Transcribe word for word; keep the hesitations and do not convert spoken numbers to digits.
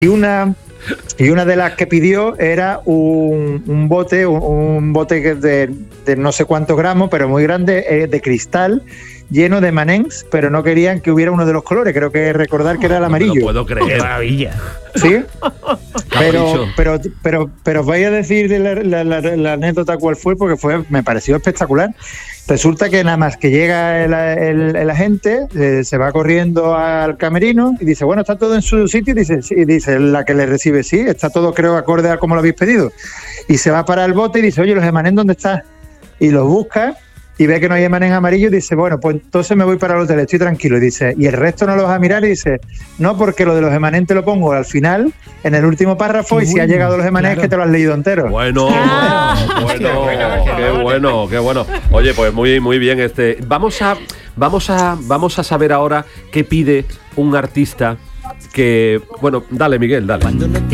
Y una, y una de las que pidió era un, un bote, un, un bote de, de no sé cuántos gramos, pero muy grande, eh, de cristal, lleno de manens, pero no querían que hubiera uno de los colores. Creo que recordar que era el amarillo. No lo puedo creer. ¡Qué maravilla! ¿Sí? Pero, Capricho. pero, pero, pero os voy a decir la, la, la, la anécdota cuál fue, porque fue, me pareció espectacular. Resulta que nada más que llega el, el, el agente, eh, se va corriendo al camerino y dice, bueno, ¿está todo en su sitio? Y dice, sí, y dice la que le recibe, sí, está todo, creo, acorde a como lo habéis pedido. Y se va para el bote y dice, oye, los emanen, ¿dónde están? Y los busca y ve que no hay emanen amarillo y dice, bueno, pues entonces me voy para el hotel, estoy tranquilo. Y dice, y el resto no lo vas a mirar, y dice, no, porque lo de los emanen te lo pongo al final, en el último párrafo, Qué y si bueno, ha llegado los emanen claro. es que te lo has leído entero. Bueno, Ah. bueno, qué bueno, qué bueno. Oye, pues muy, muy bien este. Vamos a, vamos a, vamos a saber ahora qué pide un artista que, bueno, dale, Miguel, dale.